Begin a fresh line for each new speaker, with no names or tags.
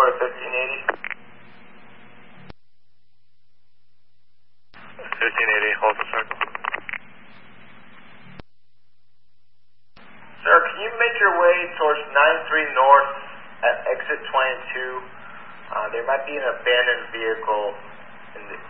to 1580.
1580, hold the circle.
Sir, can you make your way towards 93 North at exit 22? There might be an abandoned vehicle in the